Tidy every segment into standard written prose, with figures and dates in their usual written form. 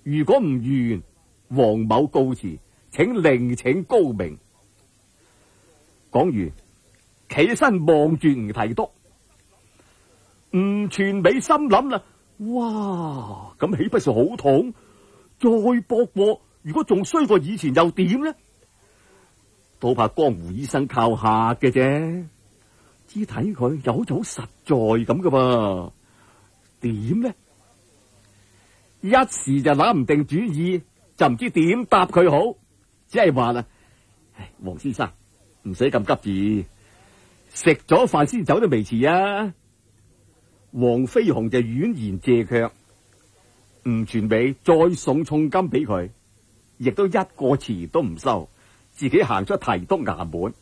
如果唔願，黃某告辭，請另請高明。講完，企起身望住吳提督。吳全美心諗啦，哇，咁豈不是好痛？再搏過，如果仲衰過以前又點呢？都怕江湖醫生靠嚇嘅啫，只睇佢又好似好實在咁噶噃，點呢？一時就諗唔定主意，就唔知點答佢好，只係話啦，黃先生唔使咁急住，食咗飯先走都未遲啊。黃飛鴻就婉言謝卻，吳全美再送重金俾佢，亦都一個錢都唔收，自己行出提督衙門。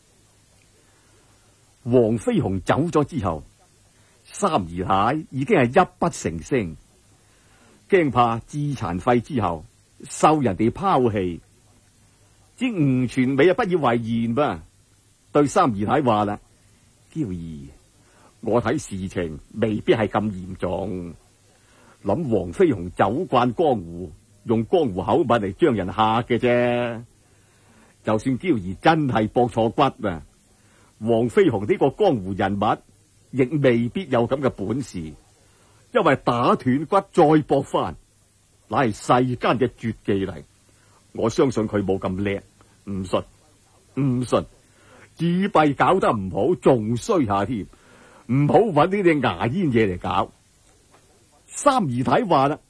黃飛鴻走咗之後，三姨太已經係泣不成聲，驚怕自殘廢之後受人哋拋棄。知吳全美不以為然噃，對三姨太話啦：嬌兒，我睇事情未必係咁嚴重，諗黃飛鴻走慣江湖，用江湖口吻嚟將人嚇嘅啫。就算嬌兒真係駁錯骨啊，黃飛鴻呢個江湖人物亦未必有咁嘅本事，因為打斷骨再駁翻，乃係世間嘅絕技嚟。我相信佢冇咁叻，唔信，唔信，自閉搞得唔好，仲衰下添。唔好揾呢啲牙煙嘢嚟搞。三姨太話啦，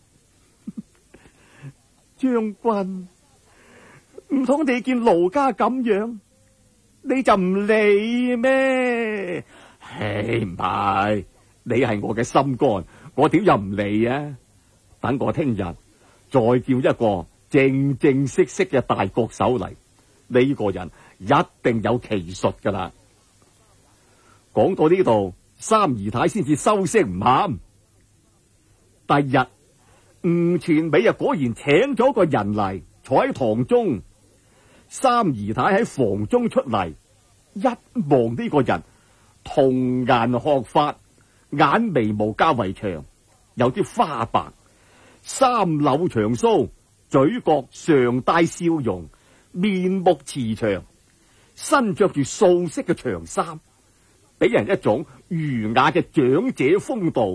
將軍，唔通你見盧家咁樣，你就唔理咩？唉，唔係，你係我嘅心肝，我點又唔理啊？等我聽日再叫一個正正式式嘅大國手嚟，呢個人一定有奇術噶啦。講到呢度，三姨太先至收聲唔喊。第日吳全美果然請咗個人嚟坐喺堂中，三姨太喺房中出嚟，一望呢個人，童顏學髮，眼眉毛較為長，有啲花白，三縷長鬚，嘴角常帶笑容，面目慈祥，身着住素色嘅長衫，俾人一種儒雅嘅長者風度。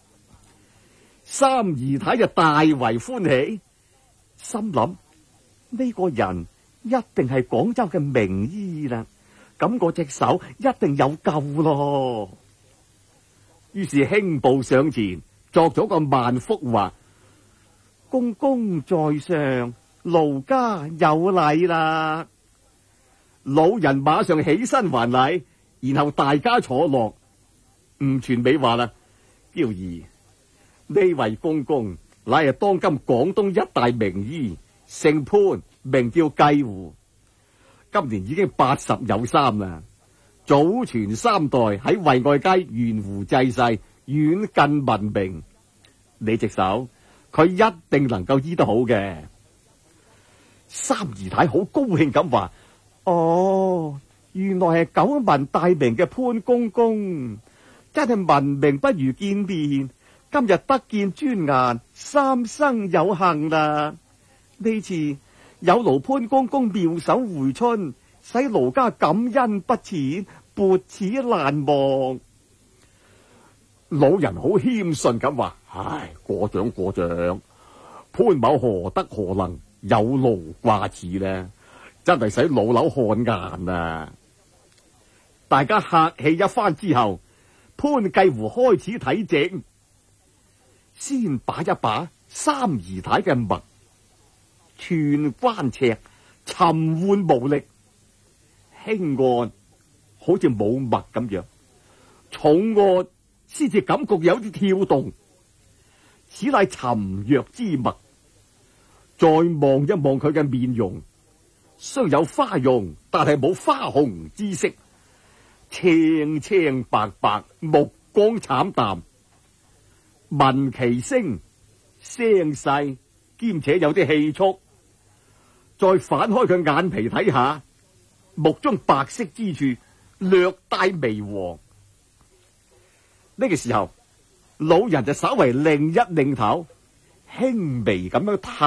三姨太就大為歡喜，心諗呢個人一定係廣州嘅名醫啦，咁嗰隻手一定有救咯。於是輕步上前，作咗個萬福話：公公在上，盧家有禮啦。老人馬上起身還禮，然後大家坐落。吳全美話啦：嬌兒，呢位公公乃係當今廣東一大名醫，姓潘，名叫繼湖，今年已經80有3啦。祖傳3代喺惠愛街懸壺濟世，遠近聞名。你隻手，佢一定能夠醫得好嘅。三姨太好高興咁話：哦，原來係久聞大名嘅潘公公，真係聞名不如見面。今日得見尊顏，三生有幸啦！呢次有勞潘公公妙手回春，使盧家感恩不淺，撥此難忘。老人好謙遜咁話：唉，過獎過獎，潘某何德何能，有勞掛齒呢？真係使老朽汗顏啊！大家客氣一番之後，潘繼湖開始睇症。先把一把三姨太嘅脈，寸關尺，沉緩無力，輕按好似冇脈咁樣，重按先至感覺有啲跳動，此乃沉弱之脈。再望一望佢嘅面容，雖有花容，但係冇花紅之色，青青白白，目光慘淡。聞其聲，聲細兼且有啲氣促，再反開佢眼皮睇下，目中白色之處略帶微黃。呢個時候，老人就稍為擰一擰頭，輕微咁樣嘆。